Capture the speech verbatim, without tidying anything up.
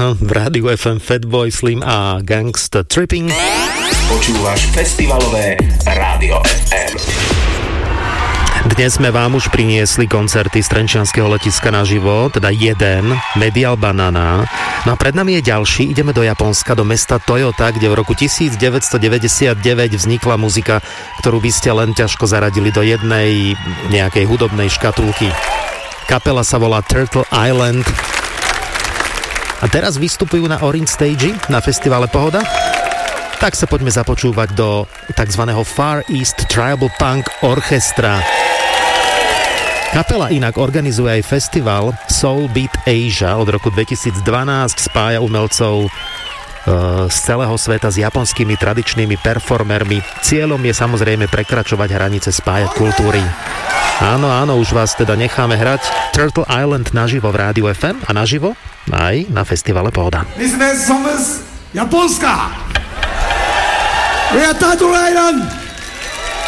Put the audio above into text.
Pohoda v rádiu ef em Fatboy Slim a Gangsta Tripping. Počúvaš festivalové Rádio ef em. Dnes sme vám už priniesli koncerty z Trenčianskeho letiska naživo, teda jeden, Medial Banana. No a pred nami je ďalší, ideme do Japonska, do mesta Toyota, kde v roku devätnásťstodeväťdesiatdeväť vznikla muzika, ktorú by ste len ťažko zaradili do jednej nejakej hudobnej škatulky. Kapela sa volá Turtle Island. A teraz vystupujú na Orange Stage na festivale Pohoda. Tak sa poďme započúvať do takzvaného Far East Tribal Punk Orchestra. Kapela inak organizuje aj festival Soul Beat Asia od roku dvetisícdvanásť, spája umelcov e, z celého sveta s japonskými tradičnými performermi. Cieľom je samozrejme prekračovať hranice, spájať kultúry. Áno, áno, už vás teda necháme hrať Turtle Island naživo v rádiu ef em a naživo aj na festivale Pohoda. My sme z Japonska! We are Turtle Island!